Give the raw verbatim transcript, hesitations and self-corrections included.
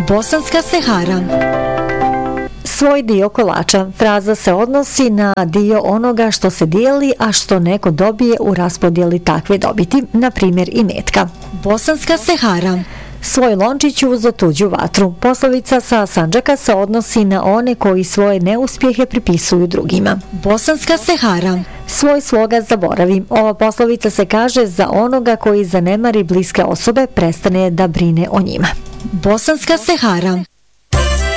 Bosanska Sehara. Svoj dio kolača. Fraza se odnosi na dio onoga što se dijeli, a što neko dobije u raspodjeli takve dobiti, na primjer imetka. Bosanska Sehara. Svoj lončić uzo tuđu vatru. Poslovica sa Sandžaka se odnosi na one koji svoje neuspjehe pripisuju drugima. Bosanska Sehara. Svoj sloga zaboravi. Ova poslovica se kaže za onoga koji zanemari bliske osobe, prestane da brine o njima. Bosanska Sehara.